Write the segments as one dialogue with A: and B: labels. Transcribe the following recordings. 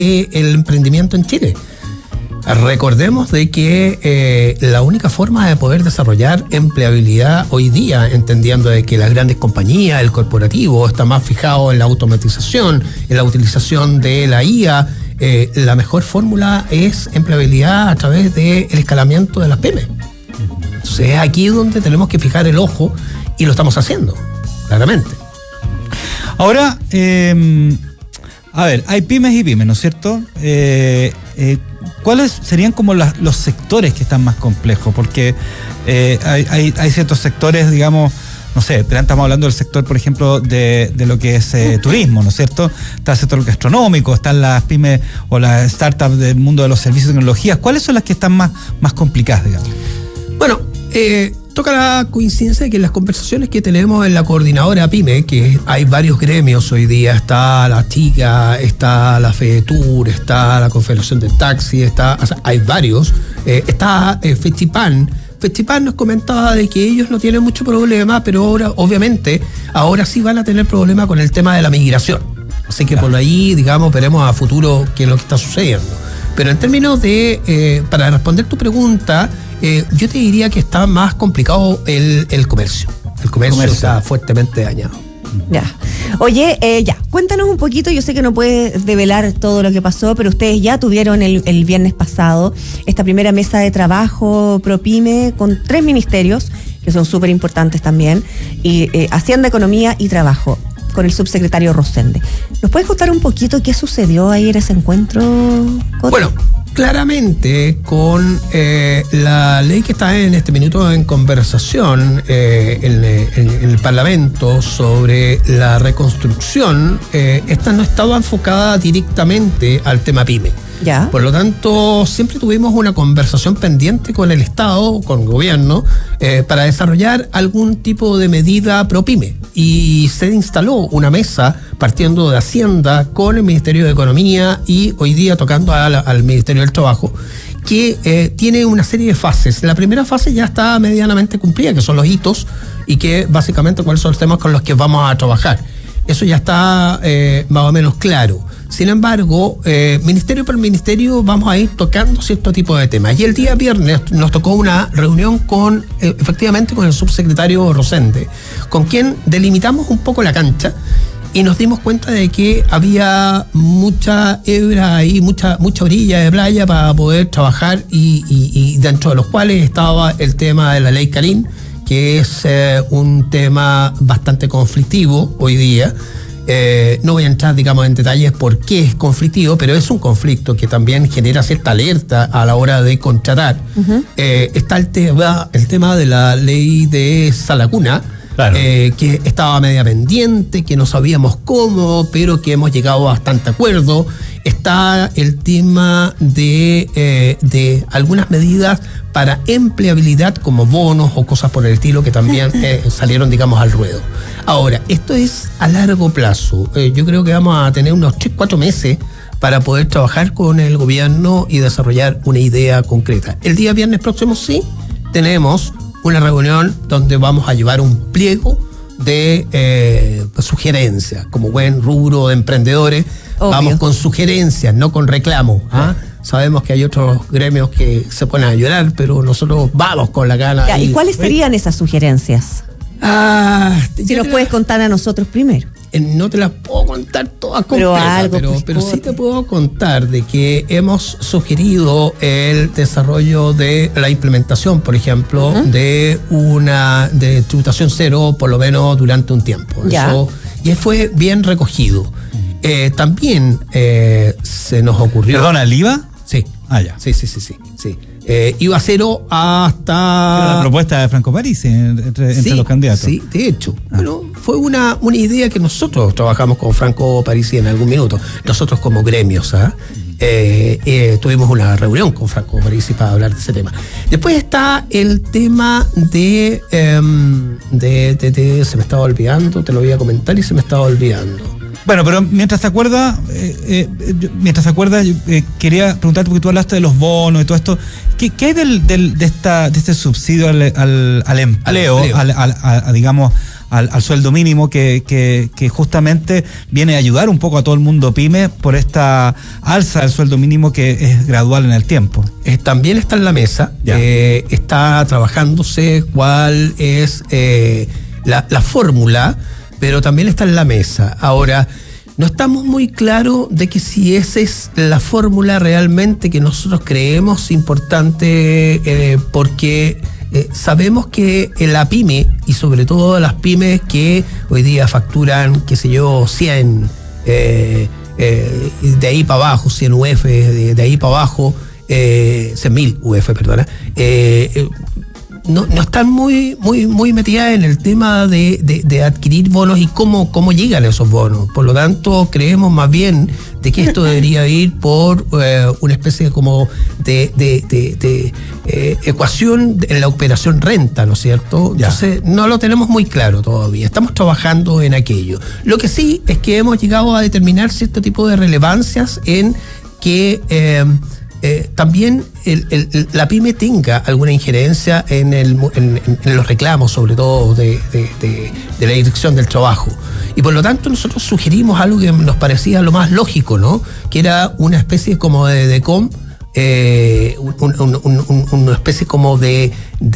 A: el emprendimiento en Chile. Recordemos de que la única forma de poder desarrollar empleabilidad hoy día, entendiendo de que las grandes compañías, el corporativo, está más fijado en la automatización, en la utilización de la IA, la mejor fórmula es empleabilidad a través del escalamiento de las pymes. Entonces es aquí donde tenemos que fijar el ojo y lo estamos haciendo, claramente.
B: Ahora, a ver, hay pymes y pymes, ¿no es cierto? ¿Cuáles serían como los sectores que están más complejos? Porque hay ciertos sectores, digamos, no sé, estamos hablando del sector, por ejemplo, de lo que es turismo, ¿no es cierto? Está el sector gastronómico, están las pymes o las startups del mundo de los servicios de tecnologías. ¿Cuáles son las que están más complicadas, digamos?
A: Bueno, toca la coincidencia de que en las conversaciones que tenemos en la coordinadora PYME, que hay varios gremios hoy día, está la TICA, está la FEDETUR, está la Confederación de Taxi, hay varios, está FECHIPAN. FECHIPAN nos comentaba de que ellos no tienen mucho problema, pero ahora, obviamente, sí van a tener problema con el tema de la migración. Así que por ahí, digamos, veremos a futuro qué es lo que está sucediendo. Pero en términos de, para responder tu pregunta, yo te diría que está más complicado el comercio. El comercio está fuertemente dañado.
C: Ya. Oye, cuéntanos un poquito, yo sé que no puedes develar todo lo que pasó, pero ustedes ya tuvieron el viernes pasado esta primera mesa de trabajo ProPyme con 3 ministerios, que son súper importantes también, y Hacienda, Economía y Trabajo, con el subsecretario Rosende. ¿Nos puedes contar un poquito qué sucedió ahí en ese encuentro, Cote?
A: Bueno, claramente con la ley que está en este minuto en conversación en el Parlamento sobre la reconstrucción, esta no estaba enfocada directamente al tema PYME.
C: ¿Ya?
A: Por lo tanto, siempre tuvimos una conversación pendiente con el Estado, con el gobierno, para desarrollar algún tipo de medida pro PYME. Y se instaló una mesa partiendo de Hacienda con el Ministerio de Economía y hoy día tocando al Ministerio del Trabajo, que tiene una serie de fases. La primera fase ya está medianamente cumplida, que son los hitos y que básicamente cuáles son los temas con los que vamos a trabajar. Eso ya está más o menos claro. Sin embargo, ministerio por ministerio vamos a ir tocando cierto tipo de temas. Y el día viernes nos tocó una reunión efectivamente con el subsecretario Rosende, con quien delimitamos un poco la cancha y nos dimos cuenta de que había mucha hebra ahí, mucha orilla de playa para poder trabajar y dentro de los cuales estaba el tema de la ley Carín, que es un tema bastante conflictivo hoy día. No voy a entrar, digamos, en detalles por qué es conflictivo, pero es un conflicto que también genera cierta alerta a la hora de contratar. Uh-huh. Está el tema de la ley de Salacuna, claro, que estaba media pendiente, que no sabíamos cómo, pero que hemos llegado a bastante acuerdo. Está el tema de algunas medidas para empleabilidad como bonos o cosas por el estilo que también salieron, digamos, al ruedo. Ahora, esto es a largo plazo. Yo creo que vamos a tener unos 3-4 meses para poder trabajar con el gobierno y desarrollar una idea concreta. El día viernes próximo sí tenemos una reunión donde vamos a llevar un pliego de sugerencias. Como buen rubro de emprendedores, obvio, vamos con sugerencias, no con reclamos. ¿Ah? Sabemos que hay otros gremios que se ponen a llorar, pero nosotros vamos con la gana.
C: ¿Y cuáles serían esas sugerencias? Si nos puedes contar a nosotros primero.
A: No te las puedo contar todas completas, pero sí te puedo contar de que hemos sugerido el desarrollo de la implementación, por ejemplo, uh-huh, de tributación cero, por lo menos durante un tiempo.
C: Ya.
A: Eso ya fue bien recogido. También se nos ocurrió...
B: ¿Perdona, el IVA?
A: Sí.
B: Ya.
A: Sí. IVA cero hasta...
B: La propuesta de Franco Parisi entre los candidatos. Sí,
A: de hecho. Bueno, fue una idea que nosotros trabajamos con Franco Parisi en algún minuto. Nosotros como gremios, tuvimos una reunión con Franco Parisi para hablar de ese tema. Después está el tema de se me estaba olvidando, te lo voy a comentar y se me estaba olvidando.
B: Bueno, pero mientras te acuerdas, quería preguntarte, porque tú hablaste de los bonos y todo esto. ¿Qué hay de este subsidio al empleo, digamos, al sueldo mínimo que justamente viene a ayudar un poco a todo el mundo pyme por esta alza del sueldo mínimo que es gradual en el tiempo.
A: También está en la mesa, está trabajándose cuál es la fórmula, pero también está en la mesa. Ahora, no estamos muy claros de que si esa es la fórmula realmente que nosotros creemos importante, porque sabemos que la pyme, y sobre todo las pymes que hoy día facturan, qué sé yo, 100, de ahí para abajo, 100 UF, de ahí para abajo, 100.000 UF, perdona, no están muy metidas en el tema de adquirir bonos y cómo llegan esos bonos. Por lo tanto, creemos más bien de que esto debería ir por una especie como de ecuación en la operación renta, ¿no es cierto? Entonces, no lo tenemos muy claro todavía. Estamos trabajando en aquello. Lo que sí es que hemos llegado a determinar cierto tipo de relevancias en que también la pyme tenga alguna injerencia en los reclamos, sobre todo de la dirección del trabajo. Y por lo tanto nosotros sugerimos algo que nos parecía lo más lógico, ¿no? Que era una especie como de DECOM, una especie como de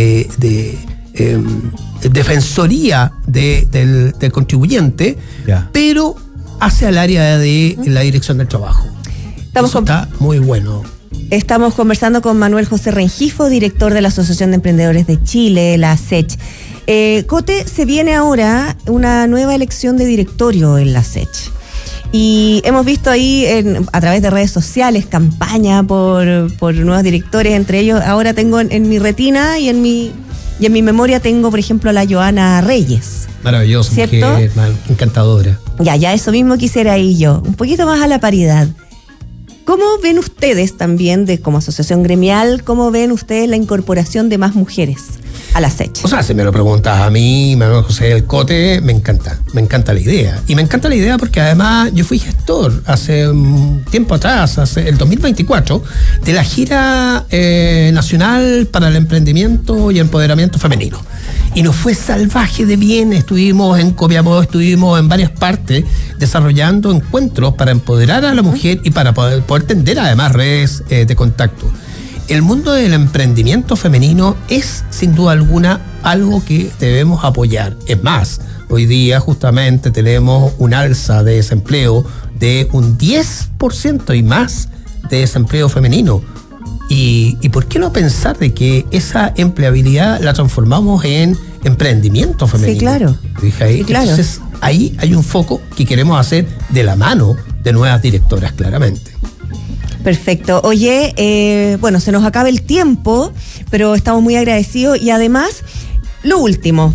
A: defensoría del contribuyente, pero hacia el área de la dirección del trabajo. Eso está muy bueno.
C: Estamos conversando con Manuel José Rengifo, director de la Asociación de Emprendedores de Chile, la ASECH. Cote, se viene ahora una nueva elección de directorio en la ASECH. Y hemos visto ahí a través de redes sociales campaña por nuevos directores, entre ellos ahora tengo en mi retina y en mi memoria tengo, por ejemplo, a la Joana Reyes.
A: Maravilloso,
C: ¿cierto?
A: Mujer encantadora.
C: Ya eso mismo quisiera ir yo, un poquito más a la paridad. ¿Cómo ven ustedes también, como asociación gremial, cómo ven ustedes la incorporación de más mujeres a la ASECH?
A: O sea, si me lo preguntas a mí, Manuel José del Cote, me encanta la idea. Y me encanta la idea porque además yo fui gestor hace un tiempo atrás, hace el 2024, de la gira nacional para el emprendimiento y empoderamiento femenino. Y nos fue salvaje de bien, estuvimos en Copiapó, estuvimos en varias partes desarrollando encuentros para empoderar a la mujer y para poder tender además redes de contacto. El mundo del emprendimiento femenino es sin duda alguna algo que debemos apoyar. Es más, hoy día justamente tenemos un alza de desempleo de un 10% y más de desempleo femenino. ¿Y por qué no pensar de que esa empleabilidad la transformamos en emprendimiento femenino?
C: Sí, claro.
A: Sí, claro. Entonces, ahí hay un foco que queremos hacer de la mano de nuevas directoras, claramente.
C: Perfecto. Oye, bueno, se nos acaba el tiempo, pero estamos muy agradecidos y además, lo último.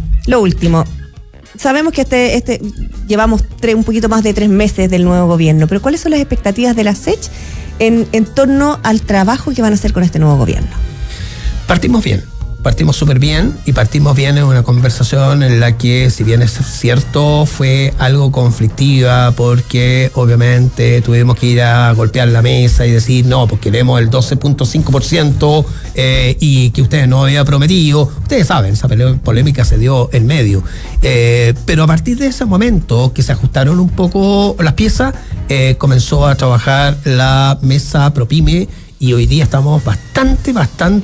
C: Sabemos que llevamos un poquito más de 3 meses del nuevo gobierno, pero ¿cuáles son las expectativas de la ASECH en torno al trabajo que van a hacer con este nuevo gobierno? Partimos súper bien y partimos bien en una conversación en la que, si bien es cierto, fue algo conflictiva porque obviamente tuvimos que ir a golpear la mesa y decir no, pues queremos el 12.5% y que ustedes no habían prometido. Ustedes saben, esa polémica se dio en medio. Pero a partir de ese momento que se ajustaron un poco las piezas, comenzó a trabajar la mesa ProPyme y hoy día estamos bastante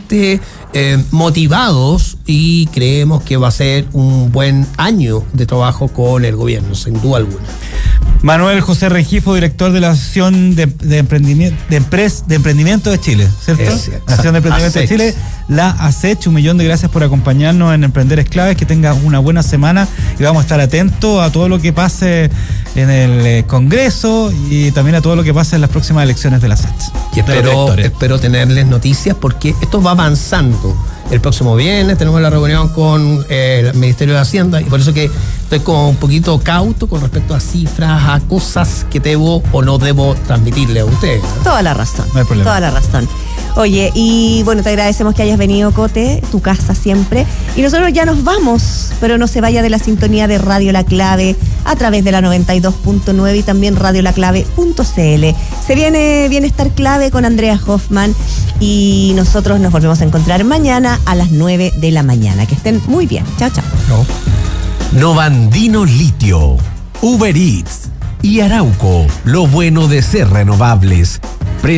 C: motivados y creemos que va a ser un buen año de trabajo con el gobierno, sin duda alguna.
B: Manuel José Rengifo, director de la Asociación de Emprendimiento de Chile, ¿cierto? La Asociación de Emprendimiento de Chile, la ASECH. 1.000.000 de gracias por acompañarnos en Emprender es Clave. Que tenga una buena semana y vamos a estar atentos a todo lo que pase en el Congreso y también a todo lo que pase en las próximas elecciones de la ASECH.
A: Y espero tenerles noticias porque esto va avanzando. El próximo viernes tenemos la reunión con el Ministerio de Hacienda y por eso que estoy como un poquito cauto con respecto a cifras, a cosas que debo o no debo transmitirle a ustedes, ¿no?
C: Toda la razón.
B: No hay problema.
C: Toda la razón. Oye, y bueno, te agradecemos que hayas venido, Cote, tu casa siempre. Y nosotros ya nos vamos, pero no se vaya de la sintonía de Radio La Clave a través de la 92.9 y también radiolaclave.cl. Se viene Bienestar Clave con Andrea Hoffman y nosotros nos volvemos a encontrar mañana a las 9 de la mañana. Que estén muy bien. Chao, chao.
A: No.
D: Novandino Litio, Uber Eats y Arauco, lo bueno de ser renovables.